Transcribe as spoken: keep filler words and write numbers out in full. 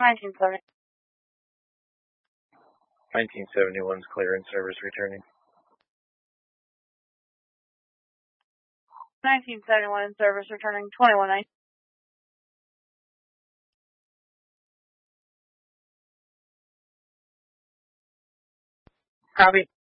nineteen seventy. nineteen seventy-one's clearance service returning. nineteen seventy-one service returning twenty-one ninety. Copy.